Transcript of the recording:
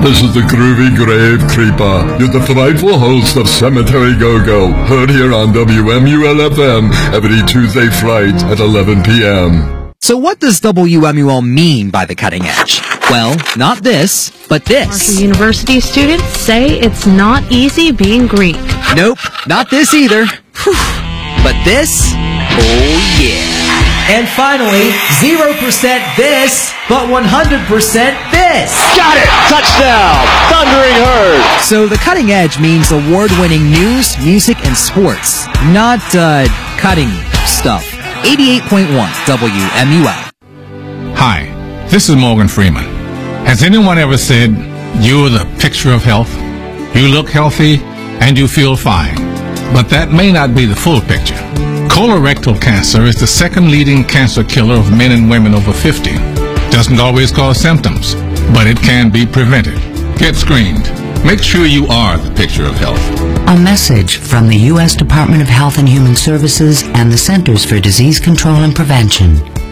This is the Groovy Grave Creeper. You're the frightful host of Cemetery Go-Go, heard here on WMUL-FM every Tuesday fright at 11 p.m. So what does WMUL mean by the cutting edge? Well, not this, but this. Marshall University students say it's not easy being Greek. Nope, not this either. Whew. But this? Oh yeah. And finally, 0% this, but 100% this. Got it! Touchdown! Thundering Herd! So the cutting edge means award-winning news, music, and sports. Not, cutting stuff. 88.1 WMUL. Hi, this is Morgan Freeman. Has anyone ever said, you're the picture of health? You look healthy, and you feel fine. But that may not be the full picture. Colorectal cancer is the second leading cancer killer of men and women over 50. Doesn't always cause symptoms, but it can be prevented. Get screened. Make sure you are the picture of health. A message from the U.S. Department of Health and Human Services and the Centers for Disease Control and Prevention.